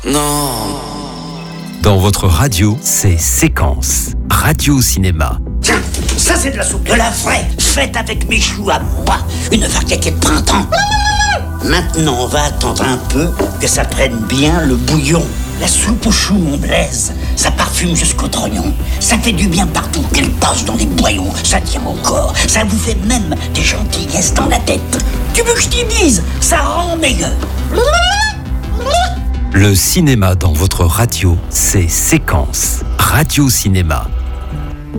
Non. Dans votre radio, c'est Séquence. Radio-cinéma. Tiens, ça c'est de la soupe, de la vraie, faite avec mes choux à moi, une variété de printemps. Maintenant, on va attendre un peu que ça prenne bien le bouillon. La soupe aux choux, mon Blaise, ça parfume jusqu'au trognon. Ça fait du bien partout qu'elle passe dans les boyaux. Ça tient au corps, ça vous fait même des gentillesses dans la tête. Tu veux que je t'y dise? Ça rend meilleur. Le cinéma dans votre radio, c'est Séquence. Radio-cinéma.